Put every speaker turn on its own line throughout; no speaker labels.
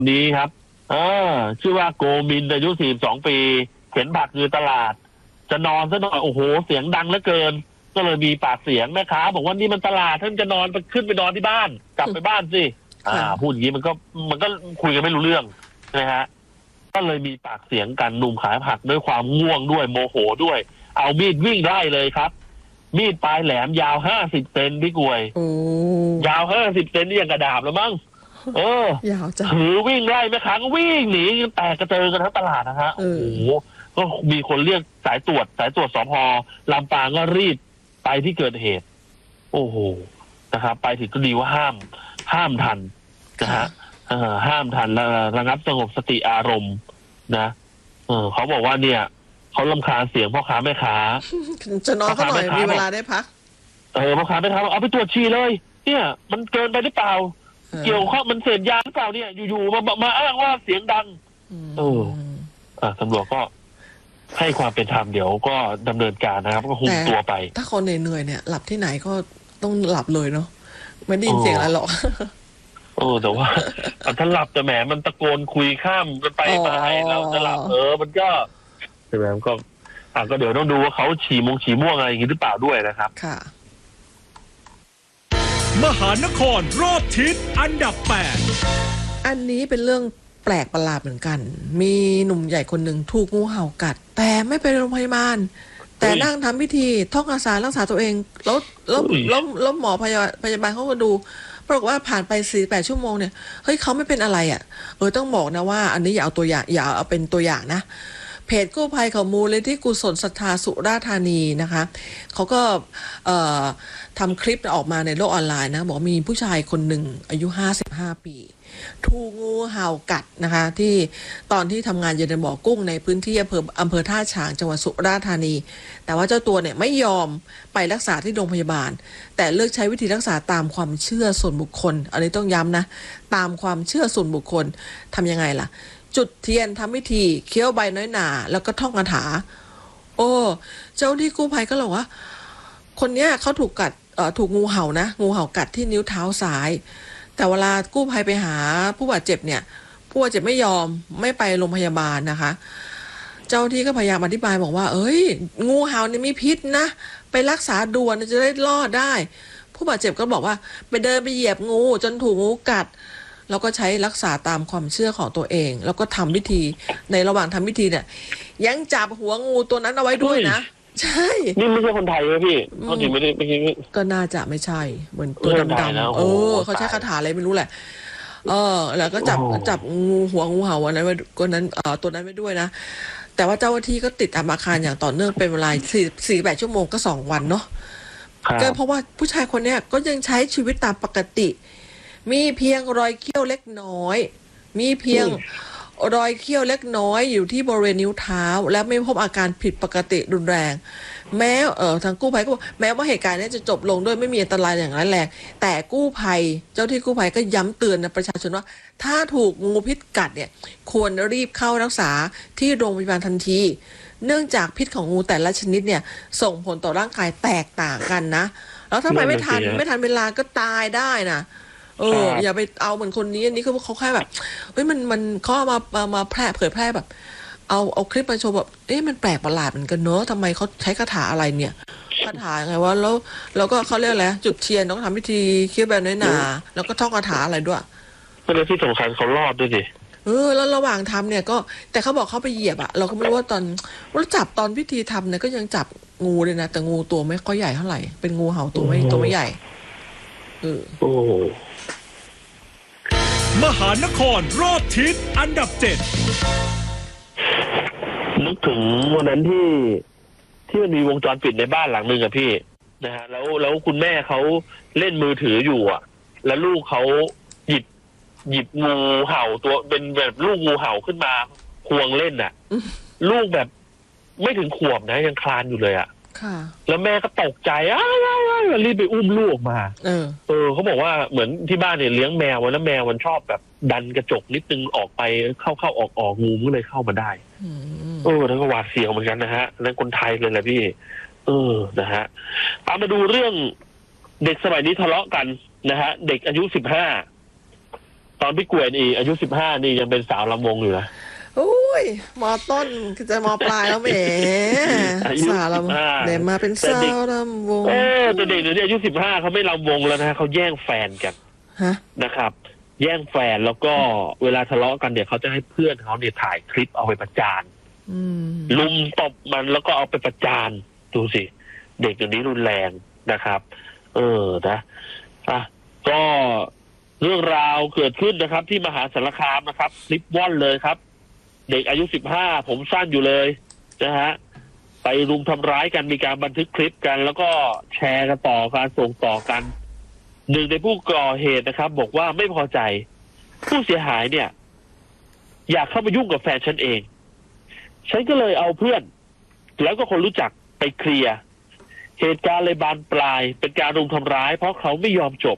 นี้ครับเอชื่อว่าโกมินอายุ42 ปีเข็นผักอยู่ตลาดจะนอนซะหน่อยโอ้โหเสียงดังเหลือเกินก็เลยมีปากเสียงแม่ค้าบอกว่านี่มันตลาดท่านจะนอนไปขึ้นไปนอนที่บ้านกลับไปบ้านสิพูดอย่างนี้มันก็คุยกันไม่รู้เรื่องนะฮะก็เลยมีปากเสียงกันหนุ่มขายผักด้วยความง่วงด้วยโมโหด้วยเอามีดวิ่งไล่เลยครับมีดปลายแหลมยาว50 เซนพี่กวยยาว50 เซนนี่ยังกระดาบแล้วมั้ง
ยาวจัง
ถือวิ่งไล่แม่ค้าก็วิ่งหนีแตกกระเจิงกันทั้งตลาดนะฮะโอ้โหก็มีคนเรียกสายตรวจสภ.ลำปางก็รีบไปที่เกิดเหตุโอ้โหนะครับไปถึงก็ดีว่าห้ามทันนะฮะห้ามทันแล้วระงับสงบสติอารมณ์นะเขาบอกว่าเนี่ยเขารำคาญเสียงพ่อค้าแม่ค้า
จะนอนก็หน่อยมีเวลาได้พัก
พ่อค้าแม่ค้าเอาไปตรวจฉี่เลยเนี่ยมันเกินไปหรือเปล่าเกี่ยวข้องมันเสพยาหรือเปล่าเนี่ยอยู่ๆมาอ้างว่าเสียงดังตำรวจก็ให้ความเป็นธรรมเดี๋ยวก็ดำเนินการนะครับก็คุมตัวไป
ถ้าคนเหนื่อยเนี่ยหลับที่ไหนก็ต้องหลับเลยเนาะไม่ได้ยินเสียงอะไรหรอก
แต่ว่าถ้าหลับแต่แหมมันตะโกนคุยข้ามกันไปมาให้เราจะหลับมันก็ใช่ไหมก็เดี๋ยวต้องดูว่าเขาฉี่ม่วงอะไรอย่างนี้หรือเปล่าด้วยนะครับ
ค่ะ
มหานครรอบทิศอันดับ8
อันนี้เป็นเรื่องแปลกประหลาดเหมือนกันมีหนุ่มใหญ่คนหนึ่งถูกงูเห่ากัดแต่ไม่ไปโรงพยาบาลแต่นั่งทำพิธีท่องคาถารักษาตัวเองแล้วหมอพยาบาลเขาก็ดูปรากฏว่าผ่านไป48 ชั่วโมงเนี่ยเฮ้ยเขาไม่เป็นอะไรอ่ะต้องบอกนะว่าอันนี้อย่าเอาตัวอย่างอย่าเอาเป็นตัวอย่างนะเพจกู้ภัยเขามูลเลยที่กุศลศรัทธาสุราษฎร์ธานีนะคะเขาก็ทำคลิปออกมาในโลกออนไลน์นะบอกมีผู้ชายคนหนึ่งอายุ55 ปีถูกงูเห่ากัดนะคะที่ตอนที่ทำงานอยู่ในบ่อกุ้งในพื้นที่อำเภอท่าฉางจังหวัดสุราษฎร์ธานีแต่ว่าเจ้าตัวเนี่ยไม่ยอมไปรักษาที่โรงพยาบาลแต่เลือกใช้วิธีรักษาตามความเชื่อส่วนบุคคลอันนี้ต้องย้ำนะตามความเชื่อส่วนบุคคลทำยังไงล่ะจุดเทียนทำพิธีเคี้ยวใบน้อยหนาแล้วก็ท่องคาถาเจ้าที่กู้ภัยก็บอกว่าคนเนี้ยเขาถูกงูเห่านะงูเห่ากัดที่นิ้วเท้าซ้ายแต่เวลากู้ภัยไปหาผู้บาดเจ็บเนี่ยผู้บาดเจ็บไม่ยอมไม่ไปโรงพยาบาลนะคะเจ้าที่ก็พยายามอธิบายบอกว่างูเห่าเนี่ยมีพิษนะไปรักษาด่วนจะได้รอดได้ผู้บาดเจ็บก็บอกว่าไปเดินไปเหยียบงูจนถูกงูกัดแล้วก็ใช้รักษาตามความเชื่อของตัวเองแล้วก็ทำพิธีในระหว่างทำพิธีเนี่ยยังจับหัวงูตัวนั้นเอาไว้ด้วยนะใช่
นี่ไม่ใช่คนไทยไหมพี่เขาไม่ได้
ก็น่าจะไม่ใช่เหมือนตัวดำๆเขาใช้คาถาอะไรไม่รู้แหละแล้วก็จับงูหัวงูเห่าอันนั้นตัวนั้นไว้ด้วยนะแต่ว่าเจ้าหน้าที่ก็ติดตามอาคารอย่างต่อเนื่องเป็นเวลา48 ชั่วโมงก็2 วันเนาะก็เพราะว่าผู้ชายคนนี้ก็ยังใช้ชีวิตตามปกติมีเพียงรอยเขี้ยวเล็กน้อยอยู่ที่บริเวณนิ้วเท้าและไม่พบอาการผิดปกติรุนแรงแม้ทางกู้ภัยก็บอกแม้ว่าเหตุการณ์นี้จะจบลงด้วยไม่มีอันตรายอย่างร้ายแรงแต่เจ้าที่กู้ภัยก็ย้ำเตือนนะประชาชนว่าถ้าถูกงูพิษกัดเนี่ยควรรีบเข้ารักษาที่โรงพยาบาลทันทีเนื่องจากพิษของงูแต่ละชนิดเนี่ยส่งผลต่อร่างกายแตกต่างกันนะแล้วถ้าไม่ทันเวลาก็ตายได้นะอย่าไปเอาเหมือนคนนี้อันนี้คือเขาแค่แบบมันเขาเอามาเผยแพร่แบบเอาคลิปมาโชว์แบบมันแปลกประหลาดเหมือนกันเนอะทำไมเขาใช้คาถาอะไรเนี่ยคาถาไงวะแล้วก็เขาเรียกอะไรจุดเทียนต้องทำพิธีเคี้ยวแบบน้อยหนาแล้วก็ท่องคาถาอะไรด้วย
ก็เลยที่สำคัญเขารอดด้วยดิ
แล้วระหว่างทำเนี่ยก็แต่เขาบอกเขาไปเหยียบเราก็ไม่รู้ว่าว่าจับตอนพิธีทำเนี่ยก็ยังจับงูเลยนะแต่งูตัวไม่ค่อยใหญ่เท่าไหร่เป็นงูเห่าตัวไม่ใหญ่
มหานครรอบทิศอันดับ7
นึกถึงวันนั้นที่มันมีวงจรปิดในบ้านหลังนึงอะพี่นะฮะแล้วคุณแม่เขาเล่นมือถืออยู่อะแล้วลูกเขาหยิบงูเห่าตัวเป็นแบบลูกงูเห่าขึ้นมาควงเล่นอะลูกแบบไม่ถึงขวบนะยังคลานอยู่เลยอะแล้วแม่ก็ตกใจรีบไปอุ้มลูกออกมาเขาบอกว่าเหมือนที่บ้านเนี่ยเลี้ยงแมวไว้แล้วแมวมันชอบแบบดันกระจกนิดนึงออกไปเข้าออกงูก็เลยเข้ามาได้แล้วก็หวาดเสียวเหมือนกันนะฮะนั่นคนไทยเลยแหละพี่นะฮะเอามาดูเรื่องเด็กสมัยนี้ทะเลาะกันนะฮะเด็กอายุ15 ตอนพี่กล้วยนี่อายุ15นี่ยังเป็นสาวลำวงอยู่นะ
อุ้ยมอต้นจะมอปลายแล้วแหม
อายุ
สาวลำ
15
เดี๋ยวมาเป็นสาวลำวง
แต่เด็กเดี๋ยวนี้อายุ15เขาไม่ลำวงแล้วนะเขาแย่งแฟนกัน
ฮะ
นะครับ แย่งแฟนแล้วก็เวลาทะเลาะกันเนี่ยเขาจะให้เพื่อนเขาเนี่ยถ่ายคลิปเอาไปประจาน
อืม
ลุมตบมันแล้วก็เอาไปประจานดูสิเด็กอย่างนี้รุนแรงนะครับ นะอ่ะก็เรื่องราวเกิดขึ้นนะครับ ที่มหาสารคามนะครับคลิปว่อนเลยครับ เด็กอายุ15ผมสั้นอยู่เลยนะฮะไปรุมทำร้ายกันมีการบันทึกคลิปกัน แล้วก็แชร์กันต่อการส่งต่อกันหนึ่งในผู้ก่อเหตุนะครับ บอกว่าไม่พอใจผู้เสียหายเนี่ย อยากเข้ามายุ่งกับแฟนฉันเองฉันก็เลยเอาเพื่อน แล้วก็คนรู้จักไปเคลียร์เหตุการณ์เลยบานปลายเป็นการรุมทำร้าย เพราะเขาไม่ยอมจบ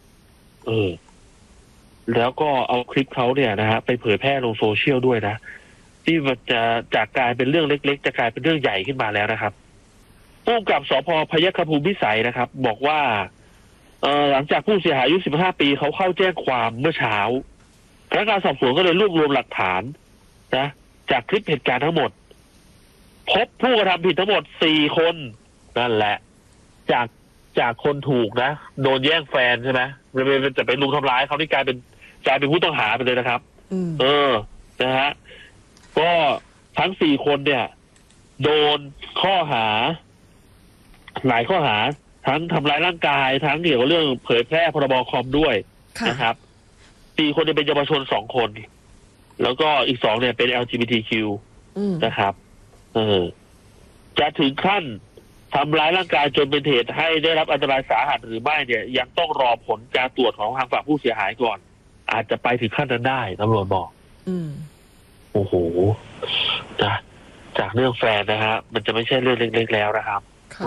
แล้วก็เอาคลิปเขาเนี่ยนะฮะไปเผยแพร่ลงโซเชียลด้วยนะที่มันจะจากกลายเป็นเรื่องเล็กๆจะกลายเป็นเรื่องใหญ่ขึ้นมาแล้วนะครับผู้กำกับสภ.พยัคฆภูมิพิสัยนะครับ บอกว่าหลังจากผู้เสียหายอายุ15 ปีเขาเข้าแจ้งความเมื่อเช้าพนักงานสอบสวนก็เลยรวบรวมหลักฐานนะจากคลิปเหตุการณ์ทั้งหมดพบผู้กระทำผิดทั้งหมด4 คนนั่นแหละจากคนถูกนะโดนแย่งแฟนใช่ไหมจะไปรุมทำร้ายเขาที่กลายเป็นผู้ต้องหาไปเลยนะครับนะฮะก็ทั้ง4 คนเนี่ยโดนข้อหาหลายข้อหาทั้งทำร้ายร่างกายทั้งเกี่ยวกับเรื่องเผยแพร่พรบคอมด้วยนะครับ4 คนเนี่ยเป็นเยาวชน2 คนแล้วก็อีก2เนี่ยเป็น LGBTQ นะครับจะถึงขั้นทำร้ายร่างกายจนเป็นเหตุให้ได้รับอันตรายสาหัสหรือไม่เนี่ยยังต้องรอผลการตรวจของทางฝั่งผู้เสียหายก่อนอาจจะไปถึงขั้นนั้นได้ตำรวจบอกโอ้โหนะจากเรื่องแฟนนะฮะมันจะไม่ใช่เรื่องเล็กๆแล้วนะครับ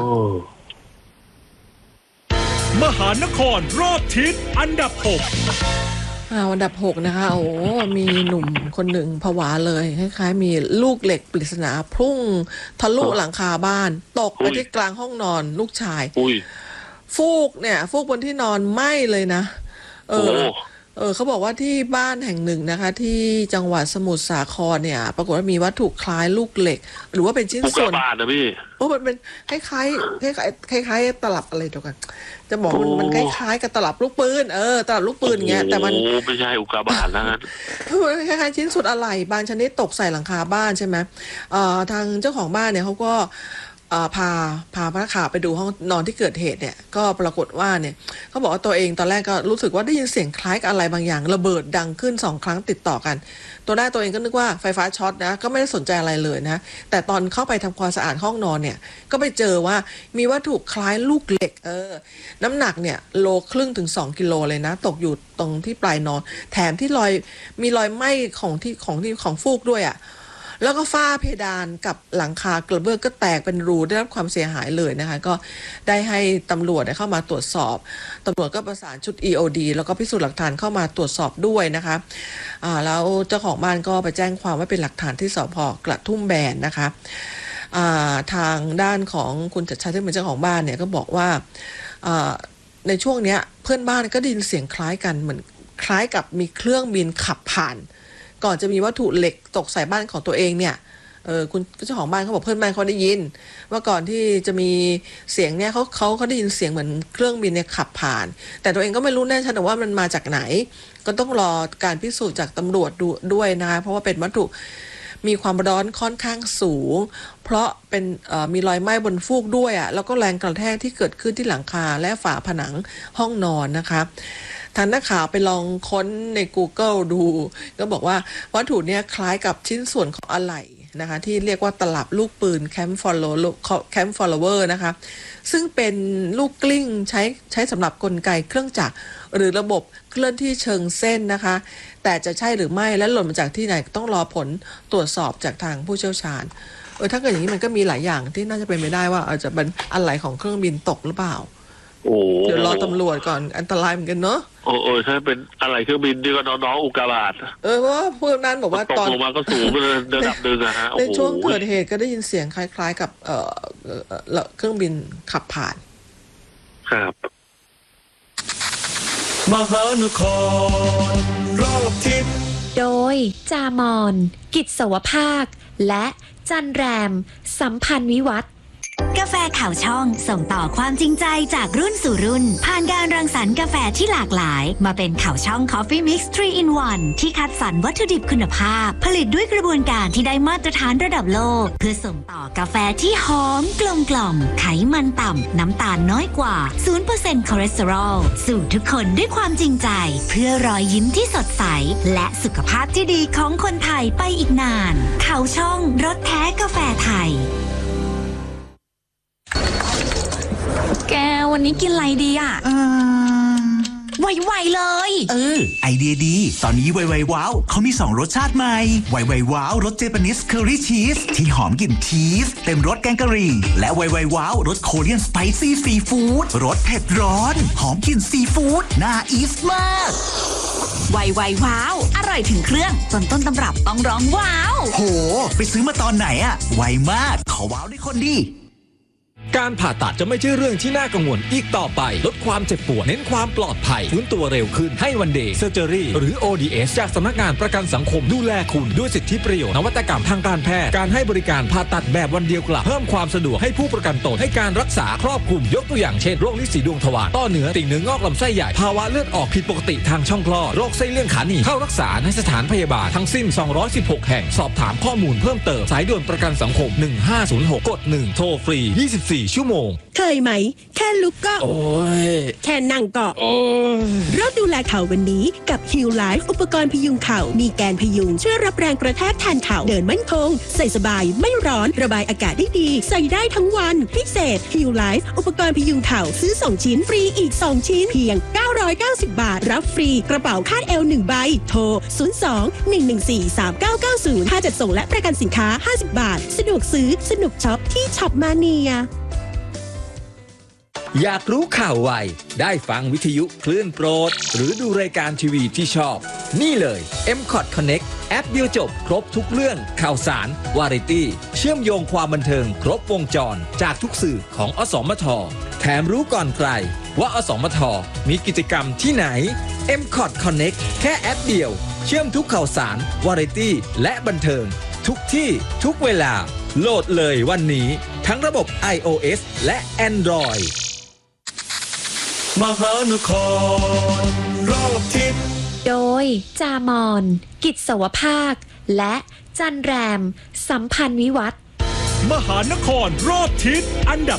มหานครรอบทิศอันดับ 6
อันดับ6นะคะโอ้มีหนุ่มคนหนึ่งผวาเลยคล้ายๆมีลูกเหล็กปริศนาพุ่งทะลุหลังคาบ้านตกไปที่กลางห้องนอนลูกชายฟูกบนที่นอนไหม้เลยนะเขาบอกว่าที่บ้านแห่งหนึ่งนะคะที่จังหวัดสมุทรสาครเนี่ยปรากฏว่ามีวัตถุคล้ายลูกเหล็กหรือว่าเป็นชิ้นส่วน
นะพี่
มันเป็นคล้ายตลับอะไรเดียวกันจะบอกมันคล้ายๆกับตลับลูกปืนตลับลูกปืนเงี้ยแต่มัน
ไม่ใช่อุกกาบาตนะ
คล้ายๆชิ้นส่วนอะไรบางชนิดตกใส่หลังคาบ้านใช่ไหมทางเจ้าของบ้านเนี่ยเขาก็พาพนักข่าวไปดูห้องนอนที่เกิดเหตุเนี่ยก็ปรากฏว่าเนี่ยเขาบอกว่าตัวเองตอนแรกก็รู้สึกว่าได้ยินเสียงคล้ายกับอะไรบางอย่างระเบิดดังขึ้น2 ครั้งติดต่อกันตัวแรกตัวเองก็นึกว่าไฟฟ้าช็อตนะก็ไม่ได้สนใจอะไรเลยนะแต่ตอนเข้าไปทำความสะอาดห้องนอนเนี่ยก็ไปเจอว่ามีวัตถุคล้ายลูกเหล็กน้ำหนักเนี่ย1.5 โลถึง2 กิโลเลยนะตกอยู่ตรงที่ปลายนอนแถมที่มีรอยไหม้ของฟูกด้วยแล้วก็ฝ้าเพดานกับหลังคากระเบื้องก็แตกเป็นรูได้รับความเสียหายเลยนะคะก็ได้ให้ตำรวจเข้ามาตรวจสอบตำรวจก็ประสานชุด EOD แล้วก็พิสูจน์หลักฐานเข้ามาตรวจสอบด้วยนะคะแล้วเจ้าของบ้านก็ไปแจ้งความว่าเป็นหลักฐานที่สภ.กระทุ่มแบนนะคะทางด้านของคุณจัดชัยที่เป็นเจ้าของบ้านเนี่ยก็บอกว่าในช่วงนี้เพื่อนบ้านก็ได้ยินเสียงคล้ายกันเหมือนคล้ายกับมีเครื่องบินขับผ่านก่อนจะมีวัตถุเหล็กตกใส่บ้านของตัวเองเนี่ยคุณเจ้าของบ้านเขาบอกเพื่อนบ้านเขาได้ยินว่าก่อนที่จะมีเสียงเนี่ยเขาได้ยินเสียงเหมือนเครื่องบินเนี่ยขับผ่านแต่ตัวเองก็ไม่รู้แน่ชัดว่ามันมาจากไหนก็ต้องรอการพิสูจน์จากตำรวจด้วยนะคะเพราะว่าเป็นวัตถุมีความร้อนค่อนข้างสูงเพราะเป็นมีรอยไหม้บนฟูกด้วยแล้วก็แรงกระแทกที่เกิดขึ้นที่หลังคาและฝาผนังห้องนอนนะคะทางนักข่าวไปลองค้นใน Google ดูก็บอกว่าวัตถุเนี้ยคล้ายกับชิ้นส่วนของอะไหล่นะคะที่เรียกว่าตลับลูกปืนแคมป์ฟอลโลเวอร์นะคะซึ่งเป็นลูกกลิ้งใช้สำหรับกลไกเครื่องจักรหรือระบบเคลื่อนที่เชิงเส้นนะคะแต่จะใช่หรือไม่และหล่นมาจากที่ไหนต้องรอผลตรวจสอบจากทางผู้เชี่ยวชาญถ้าเกิดอย่างนี้มันก็มีหลายอย่างที่น่าจะเป็นไปได้ว่าอาจจะเป็นอะไหล่ของเครื่องบินตกหรือเปล่าเดี๋ยวรอตำรวจก่อนอันตรายเหมือนกันเนาะ
ถ้าเป็นอะไรเครื่องบินดีกว่าน้องอุกกาบาต
เพราะว่าพวกนั้นบอกว่า
ตอนลงมาก็สูงระดับนึงฮะ
ในช่วงเกิดเหตุก็ได้ยินเสียงคล้ายๆกับเครื่องบินขับผ่าน
ครับ
มหานครรอบทิศ
โดยจามอนกิจสวภาคและจันแรมสัมพันธ์วิวัฒน์
กาแฟข่าวช่องส่งต่อความจริงใจจากรุ่นสู่รุ่นผ่านการรังสรรค์กาแฟที่หลากหลายมาเป็นข่าวช่อง Coffee Mix 3 in 1 ที่คัดสรรวัตถุดิบคุณภาพผลิตด้วยกระบวนการที่ได้มาตรฐานระดับโลกเพื่อส่งต่อกาแฟที่หอมกลมกล่อมไขมันต่ำน้ำตาลน้อยกว่า 0% คอเลสเตอรอลสู่ทุกคนด้วยความจริงใจเพื่อรอยยิ้มที่สดใสและสุขภาพที่ดีของคนไทยไปอีกนานข่าวช่องรสแท้กาแฟไทย
แกวันนี้กินอะไรดีอ่ะไวๆเลย
ไอเดียดีตอนนี้ไวๆว้าวเขามี2รสชาติใหม่ไวๆว้าวรสเจแปนิสเคอรี่ชีสที่หอมกลิ่นชีสเต็มรสแกงกะหรี่และไวๆว้าวรสโคเรียนสไปซี่ซีฟู้ดรสเผ็ดร้อนหอมกลิ่นซีฟู้ดน่าอีสมาก
ไวว้าวอร่อยถึงเครื่องจนต้นตำรับต้องร้องว้าว
โหไปซื้อมาตอนไหนอะไวมากขอว้าวด้วยคนดี
การผ่าตัดจะไม่ใช่เรื่องที่น่ากังวลอีกต่อไปลดความเจ็บปวดเน้นความปลอดภัยฟื้นตัวเร็วขึ้นให้วันเดย์เซอร์เจอรี่หรือ ODS จากสำนักงานประกันสังคมดูแลคุณด้วยสิทธิประโยชน์นวัตกรรมทางการแพทย์การให้บริการผ่าตัดแบบวันเดียวกลับเพิ่มความสะดวกให้ผู้ประกันตนให้การรักษาครอบคลุมยกตัวอย่างเช่นโรคลิ้นสีดวงทวารต้อเนื้อติ่งเนื้องอกลำไส้ใหญ่ภาวะเลือดออกผิดปกติทางช่องคลอดโรคไส้เลื่อนขาหนีเข้ารักษาในสถานพยาบาลทั้งสิ้น216แห่งสอบถามข้อมูลเพิ่มเติมสายด่วนประกันสังคม1506กด1โทรฟรี24ชั่วโมง
เคยไหมแค่ลุกก็
โอ้ย
แค่นั่งก็
โอ้ย
เริ่มดูแลเข่าวันนี้กับ Heal Life อุปกรณ์พยุงเข่ามีแกนพยุงช่วยรับแรงกระแทกแทนเข่าเดินมั่นคงใส่สบายไม่ร้อนระบายอากาศได้ดีใส่ได้ทั้งวันพิเศษ Heal Life อุปกรณ์พยุงเข่าซื้อ2ชิ้นฟรีอีก2ชิ้นเพียง990 บาทรับฟรีกระเป๋าคาดเอว1ใบโทร02-114-3990ค่าจัดส่งและประกันสินค้า50 บาทสะดวกซื้อสนุกช็อปที่ช็อปมาเนีย
อยากรู้ข่าวไวได้ฟังวิทยุคลื่นโปรดหรือดูรายการทีวีที่ชอบนี่เลย MCOT Connect แอปเดียวจบครบทุกเรื่องข่าวสารวาไรตี้เชื่อมโยงความบันเทิงครบวงจรจากทุกสื่อของอสมทแถมรู้ก่อนใครว่าอสมทมีกิจกรรมที่ไหน MCOT Connect แค่แอปเดียวเชื่อมทุกข่าวสารวาไรตี้และบันเทิงทุกที่ทุกเวลาโหลดเลยวันนี้ทั้งระบบ iOS และ Androidมหานครรอบทิศ
โดยจามอนกิจสวภาคและจันแรมสัมพันธ์วิวัฒน์
มหานครรอบทิศอันดับ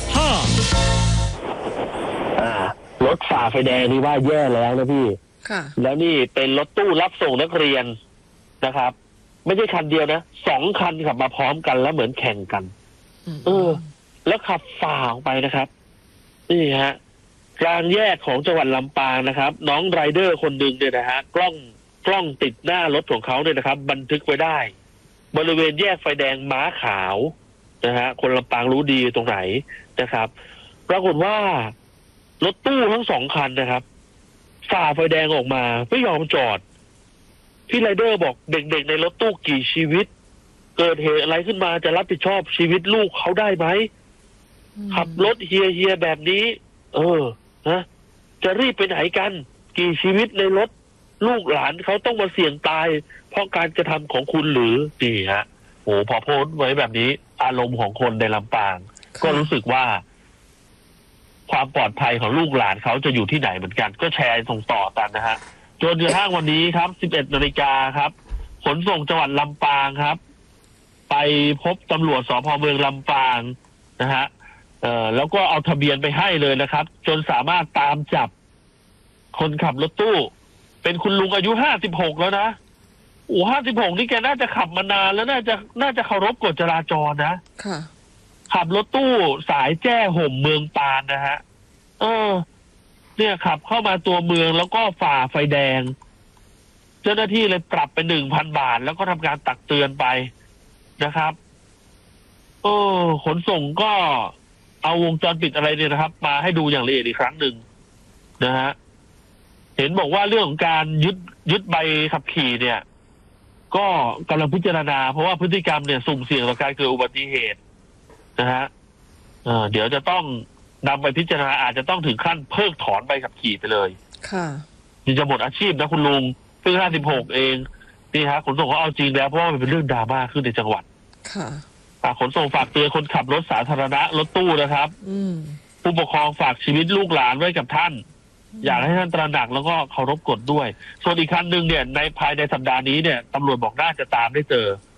รถฝ่าไฟแดงนี่ว่าแย่แล้วนะพี่
ค่ะ
แล้วนี่เป็นรถตู้รับส่งนักเรียนนะครับไม่ใช่คันเดียวนะ2คันขับมาพร้อมกันแล้วเหมือนแข่งกันแล้วขับฝ่าออกไปนะครับนี่ฮะกลางแยกของจังหวัดลำปางนะครับน้องไรเดอร์คนหนึ่งเนี่ยนะฮะกล้องติดหน้ารถของเขาเนี่ยนะครับบันทึกไว้ได้บริเวณแยกไฟแดงม้าขาวนะฮะคนลำปางรู้ดีตรงไหนนะครับปรากฏว่ารถตู้ทั้ง2คันนะครับฝ่าไฟแดงออกมาไม่ยอมจอดพี่ไรเดอร์บอกเด็กๆในรถตู้กี่ชีวิตเกิดเหตุอะไรขึ้นมาจะรับผิดชอบชีวิตลูกเขาได้ไหมขับรถเฮียแบบนี้นะจะรีบไปไหนกันกี่ชีวิตในรถลูกหลานเขาต้องมาเสี่ยงตายเพราะการกระทำของคุณหรือนี่ฮะโหพอโพสต์ไว้แบบนี้อารมณ์ของคนในลำปางก็รู้สึกว่าความปลอดภัยของลูกหลานเขาจะอยู่ที่ไหนเหมือนกันก็แชร์ส่งต่อกันนะฮะจนกระทั่งวันนี้ครับ 11 นาฬิกาครับขนส่งจังหวัดลำปางครับไปพบตำรวจสภ.เมืองลำปางนะฮะแล้วก็เอาทะเบียนไปให้เลยนะครับจนสามารถตามจับคนขับรถตู้เป็นคุณลุงอายุ56แล้วนะ56นี่แกน่าจะขับมานานแล้วน่าจะเคารพกฎจราจรนะ
ค่ะ
ขับรถตู้สายแจ้ห่มเมืองปานนะฮะเนี่ยขับเข้ามาตัวเมืองแล้วก็ฝ่าไฟแดงเจ้าหน้าที่เลยปรับไป 1,000 บาทแล้วก็ทำการตักเตือนไปนะครับขนส่งก็เอาวงจรปิดอะไรเนี่ยนะครับมาให้ดูอย่างละเอียดอีกครั้งหนึ่งนะฮะเห็นบอกว่าเรื่องของการยึดใบขับขี่เนี่ยก็กำลังพิจารณาเพราะว่าพฤติกรรมเนี่ยสุ่มเสี่ยงต่อการเกิดอุบัติเหตุนะฮะเดี๋ยวจะต้องนำไปพิจารณาอาจจะต้องถึงขั้นเพิกถอนใบขับขี่ไปเลย
ค่ะ
จะหมดอาชีพนะคุณลุงเพิ่ง56เองนี่ฮะขนส่งเขาเอาจริงแล้วเพราะว่ามันเป็นเรื่องดราม่าขึ้นในจังหวัด
ค่ะ
ขนส่งฝากเตือนคนขับรถสาธารณะรถตู้นะครับผู้ปกครองฝากชีวิตลูกหลานไว้กับท่านอยากให้ท่านตระหนักแล้วก็เคารพกฎด้วยส่วนอีกคันหนึ่งเนี่ยในภายในสัปดาห์นี้เนี่ยตำรวจบอกน่าจะตามได้เจอ